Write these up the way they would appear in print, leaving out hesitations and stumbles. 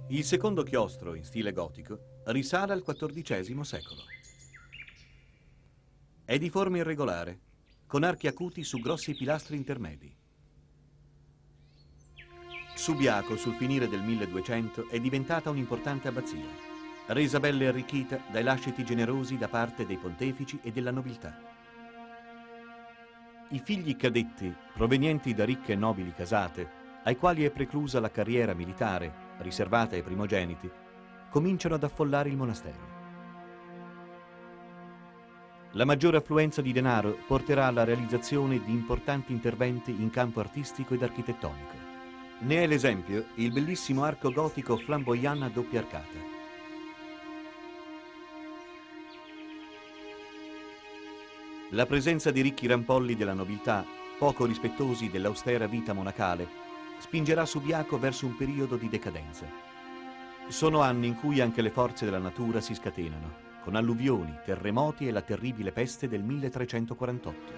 Il secondo chiostro, in stile gotico, risale al XIV secolo. È di forma irregolare, con archi acuti su grossi pilastri intermedi. Subiaco, sul finire del 1200, è diventata un'importante abbazia, resa bella e arricchita dai lasciti generosi da parte dei pontefici e della nobiltà. I figli cadetti, provenienti da ricche e nobili casate, ai quali è preclusa la carriera militare, riservata ai primogeniti, cominciano ad affollare il monastero. La maggiore affluenza di denaro porterà alla realizzazione di importanti interventi in campo artistico ed architettonico. Ne è l'esempio il bellissimo arco gotico flamboyant a doppia arcata. La presenza di ricchi rampolli della nobiltà, poco rispettosi dell'austera vita monacale, spingerà Subiaco verso un periodo di decadenza. Sono anni in cui anche le forze della natura si scatenano, con alluvioni, terremoti e la terribile peste del 1348.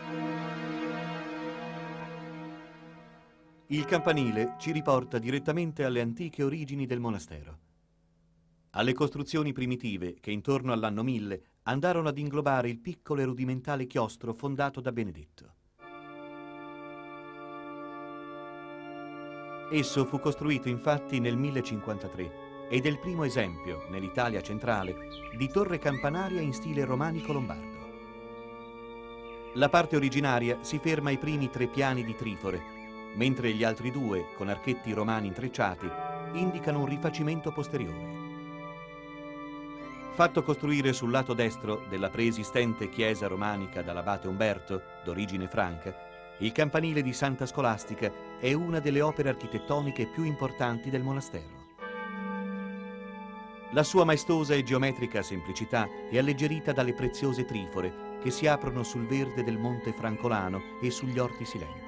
Il campanile ci riporta direttamente alle antiche origini del monastero, alle costruzioni primitive che intorno all'anno 1000 andarono ad inglobare il piccolo e rudimentale chiostro fondato da Benedetto. Esso fu costruito infatti nel 1053 ed è il primo esempio, nell'Italia centrale, di torre campanaria in stile romanico lombardo. La parte originaria si ferma ai primi 3 piani di trifore, mentre gli altri 2, con archetti romani intrecciati, indicano un rifacimento posteriore. Fatto costruire sul lato destro della preesistente chiesa romanica dall'abate Umberto, d'origine franca, il campanile di Santa Scolastica è una delle opere architettoniche più importanti del monastero. La sua maestosa e geometrica semplicità è alleggerita dalle preziose trifore che si aprono sul verde del monte Francolano e sugli orti silenti.